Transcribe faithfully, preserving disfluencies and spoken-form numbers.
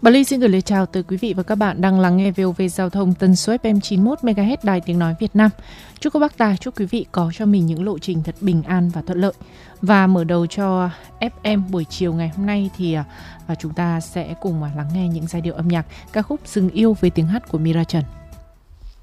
Bà Ly xin gửi lời chào tới quý vị và các bạn đang lắng nghe vê o vê Giao thông tần số ép em chín mươi mốt mê ga héc Đài Tiếng Nói Việt Nam. Chúc các bác tài, chúc quý vị có cho mình những lộ trình thật bình an và thuận lợi. Và mở đầu cho ép em buổi chiều ngày hôm nay thì và chúng ta sẽ cùng lắng nghe những giai điệu âm nhạc ca khúc Dừng Yêu với tiếng hát của Mira Trần.